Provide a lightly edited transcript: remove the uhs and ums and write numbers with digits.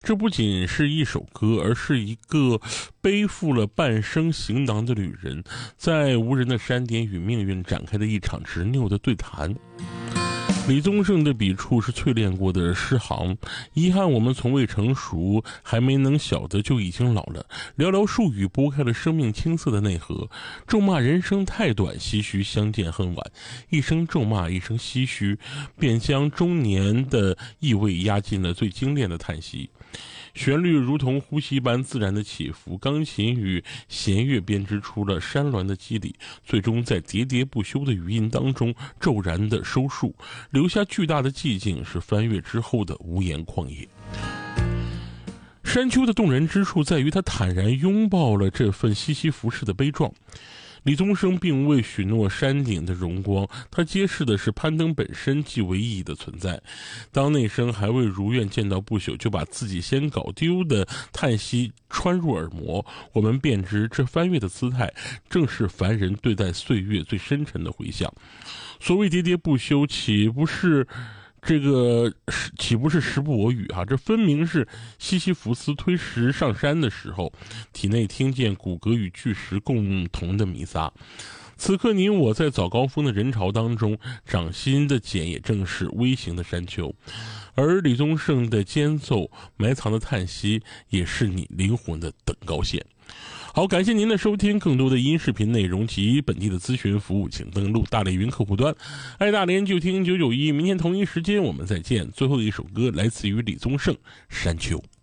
这不仅是一首歌，而是一个背负了半生行囊的旅人，在无人的山巅与命运展开的一场执拗的对谈。李宗盛的笔触是淬炼过的诗行，遗憾我们从未成熟，还没能晓得就已经老了。寥寥数语拨开了生命青涩的内核，咒骂人生太短，唏嘘相见恨晚。一声咒骂，一声唏嘘，便将中年的意味压进了最精炼的叹息。旋律如同呼吸般自然的起伏，钢琴与弦乐编织出了山峦的肌理，最终在喋喋不休的语音当中骤然的收束，留下巨大的寂静，是翻越之后的无言旷野。山丘的动人之处在于他坦然拥抱了这份西西弗式的悲壮。李宗盛并未许诺山顶的荣光，他揭示的是攀登本身即为意义的存在。当那声还未如愿见到不朽就把自己先搞丢的叹息穿入耳膜，我们便知这翻越的姿态正是凡人对待岁月最深沉的回响。所谓喋喋不休，岂不是时不我与啊？这分明是西西弗斯推石上山的时候，体内听见骨骼与巨石共同的弥撒。此刻你我在早高峰的人潮当中，掌心的茧也正是微型的山丘，而李宗盛的间奏埋藏的叹息，也是你灵魂的等高线。好，感谢您的收听，更多的音视频内容及本地的咨询服务，请登录大连云客户端。爱大连就听991，明天同一时间我们再见。最后的一首歌来自于李宗盛，《山丘》。